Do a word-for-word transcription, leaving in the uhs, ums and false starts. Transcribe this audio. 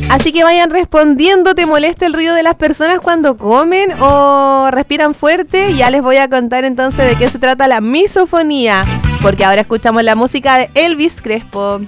Así que vayan respondiendo. ¿Te molesta el ruido de las personas cuando comen o respiran fuerte? Ya les voy a contar entonces de qué se trata la misofonía, porque ahora escuchamos la música de Elvis Crespo.